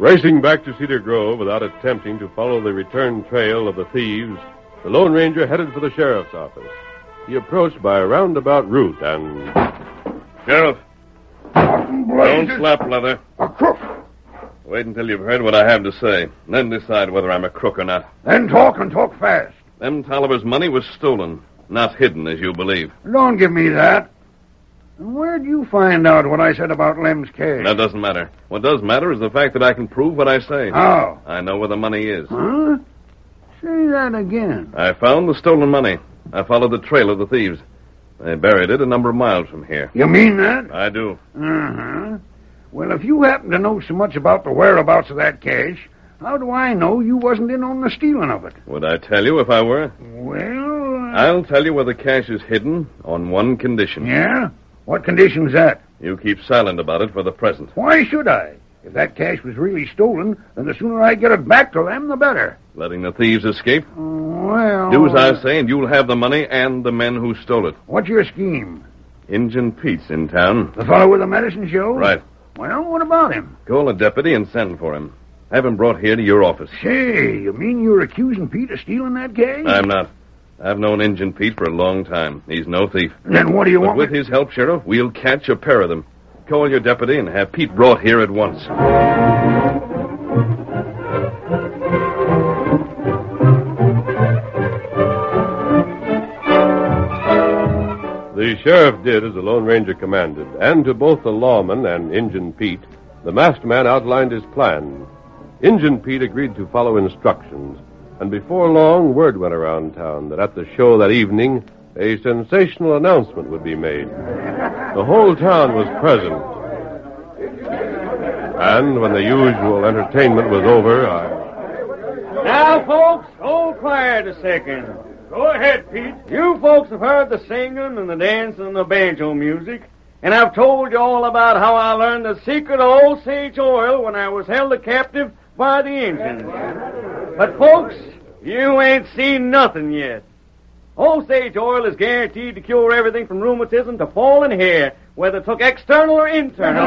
Racing back to Cedar Grove without attempting to follow the return trail of the thieves, the Lone Ranger headed for the sheriff's office. He approached by a roundabout route and... Sheriff, don't slap Leather. A crook. Wait until you've heard what I have to say, then decide whether I'm a crook or not. Then talk and talk fast. Lem Tolliver's money was stolen, not hidden as you believe. Don't give me that. Where'd you find out what I said about Lem's cash? That doesn't matter. What does matter is the fact that I can prove what I say. How? I know where the money is. Huh? Say that again. I found the stolen money. I followed the trail of the thieves. They buried it a number of miles from here. You mean that? I do. Uh-huh. Well, if you happen to know so much about the whereabouts of that cash, how do I know you wasn't in on the stealing of it? Would I tell you if I were? Well... I'll tell you where the cash is hidden on one condition. Yeah? What condition's that? You keep silent about it for the present. Why should I? If that cash was really stolen, then the sooner I get it back to them, the better. Letting the thieves escape? Well... Do as I say, and you'll have the money and the men who stole it. What's your scheme? Injun Pete's in town. The fellow with the medicine show? Right. Well, what about him? Call a deputy and send for him. Have him brought here to your office. Say, you mean you're accusing Pete of stealing that cash? I'm not. I've known Injun Pete for a long time. He's no thief. Then what do you want? With his help, Sheriff, we'll catch a pair of them. Call your deputy and have Pete brought here at once. The sheriff did as the Lone Ranger commanded, and to both the lawman and Injun Pete, the masked man outlined his plan. Injun Pete agreed to follow instructions, and before long, word went around town that at the show that evening, a sensational announcement would be made. The whole town was present. And when the usual entertainment was over, Now, folks, hold quiet a second. Go ahead, Pete. You folks have heard the singing and the dancing and the banjo music, and I've told you all about how I learned the secret of Osage oil when I was held a captive by the Indians. But, folks, you ain't seen nothing yet. Osage oil is guaranteed to cure everything from rheumatism to falling hair, whether took external or internal.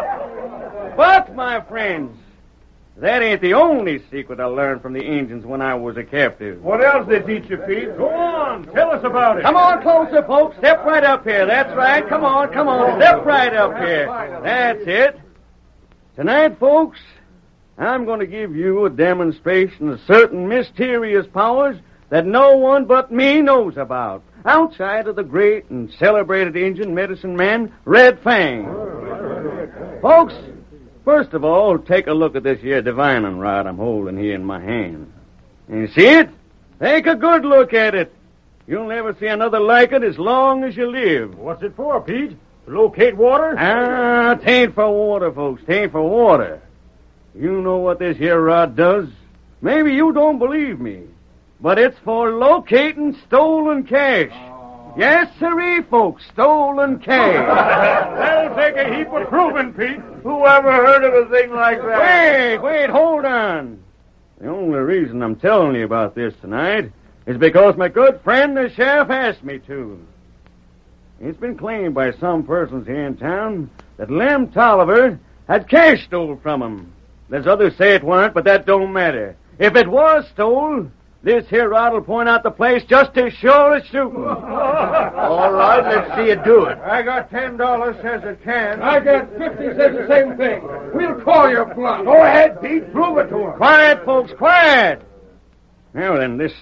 But, my friends, that ain't the only secret I learned from the Indians when I was a captive. What else they teach you, Pete? Go on, tell us about it. Come on closer, folks. Step right up here. That's right. Come on. Step right up here. That's it. Tonight, folks, I'm going to give you a demonstration of certain mysterious powers that no one but me knows about, outside of the great and celebrated Indian medicine man, Red Fang. Folks, first of all, take a look at this here divining rod I'm holding here in my hand. You see it? Take a good look at it. You'll never see another like it as long as you live. What's it for, Pete? To locate water? Tain't for water, folks. Tain't for water. You know what this here rod does? Maybe you don't believe me, but it's for locating stolen cash. Yes, sirree, folks, stolen cash. That'll take a heap of proving, Pete. Who ever heard of a thing like that? Wait, hold on. The only reason I'm telling you about this tonight is because my good friend the sheriff asked me to. It's been claimed by some persons here in town that Lem Tolliver had cash stole from him. There's others say it weren't, but that don't matter. If it was stole, this here rod will point out the place just as sure as shooting. All right, let's see you do it. I got $10 says it can. I got 50 says the same thing. We'll call your bluff. Go ahead, Pete. Prove it to him. Quiet, folks, quiet. Now then, this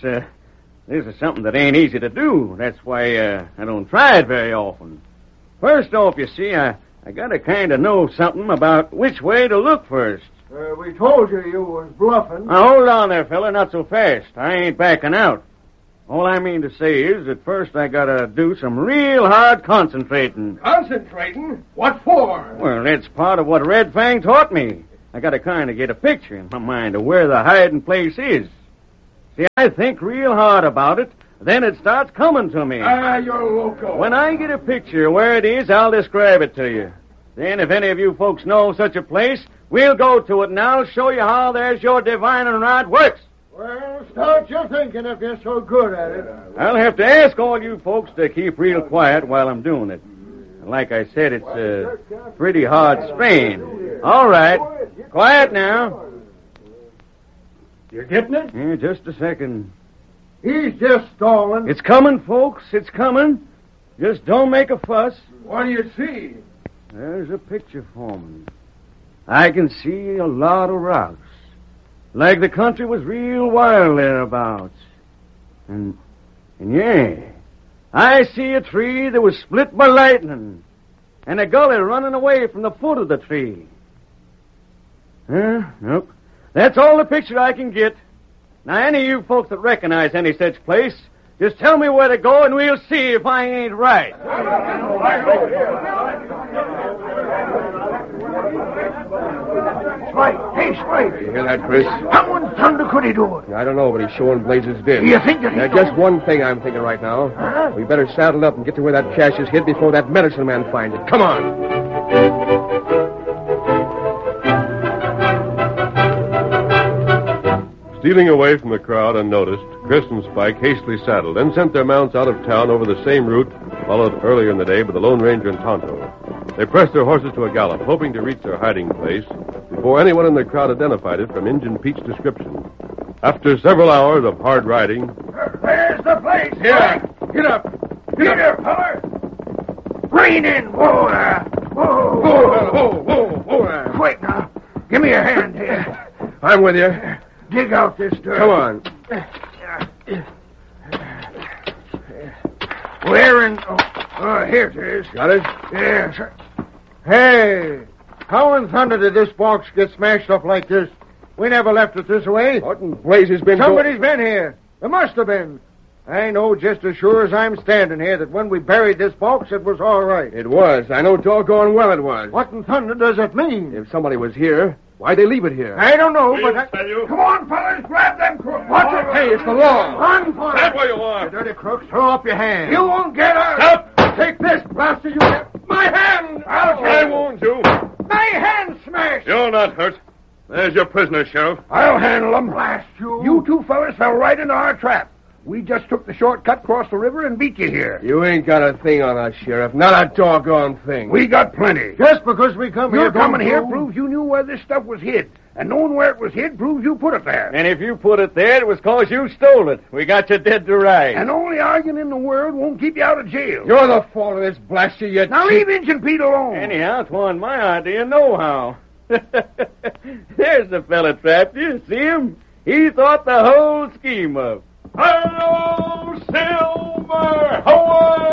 is something that ain't easy to do. That's why I don't try it very often. First off, you see, I gotta kind of know something about which way to look first. We told you was bluffing. Now, hold on there, fella. Not so fast. I ain't backing out. All I mean to say is that first I gotta do some real hard concentrating. Concentrating? What for? Well, that's part of what Red Fang taught me. I gotta kind of get a picture in my mind of where the hiding place is. See, I think real hard about it, then it starts coming to me. You're loco. When I get a picture of where it is, I'll describe it to you. Then, if any of you folks know such a place, we'll go to it, and I'll show you how there's your divining rod works. Well, start your thinking if you're so good at it. I'll have to ask all you folks to keep real quiet while I'm doing it. Like I said, it's a pretty hard strain. All right. Quiet now. You're getting it? Yeah, just a second. He's just stalling. It's coming, folks. It's coming. Just don't make a fuss. What do you see? There's a picture forming. I can see a lot of rocks. Like the country was real wild thereabouts. And yeah, I see a tree that was split by lightning. And a gully running away from the foot of the tree. Nope. That's all the picture I can get. Now, any of you folks that recognize any such place, just tell me where to go and we'll see if I ain't right. Spike. Hey, Spike. You hear that, Chris? How in thunder could he do it? I don't know, but he's showing Blazes did. Do you think that he... There's just one thing I'm thinking right now. Huh? We better saddle up and get to where that cache is hid before that medicine man finds it. Come on. Stealing away from the crowd unnoticed, Chris and Spike hastily saddled and sent their mounts out of town over the same route followed earlier in the day by the Lone Ranger and Tonto. They pressed their horses to a gallop, hoping to reach their hiding place before anyone in the crowd identified it from Injun Pete's description. After several hours of hard riding... There's the place. Here. Get up. Get up, feller. Rein in. Whoa there. Whoa. Whoa. Quick now. Give me your hand here. I'm with you. Dig out this dirt. Come on. Where in... here it is. Got it? Yes. Hey, how in thunder did this box get smashed up like this? We never left it this way. What in Blazes been... Somebody's been here. There must have been. I know just as sure as I'm standing here that when we buried this box, it was all right. It was. I know doggone well it was. What in thunder does it mean? If somebody was here, why'd they leave it here? I don't know, but... Come on, fellas. Grab them crooks. Hey, it's the law. Run for Stand it. where you are. You dirty crooks, throw up your hands. You won't get us. Stop. Take this, blaster, you... My hand. I warned you. My hand smashed. You're not hurt. There's your prisoner, Sheriff. I'll handle them. Blast you. You two fellas fell right into our trap. We just took the shortcut across the river and beat you here. You ain't got a thing on us, Sheriff. Not a doggone thing. We got plenty. Just because we come here... Your coming here don't proves you knew where this stuff was hid. And knowing where it was hid proves you put it there. And if you put it there, it was 'cause you stole it. We got you dead to rights. And only arguing in the world won't keep you out of jail. You're the fault of this, blast you, Now leave Injun Pete alone. Anyhow, 'twan't my idea, nohow. There's the fella trapped you. See him? He thought the whole scheme up. Hello, Silver! Away!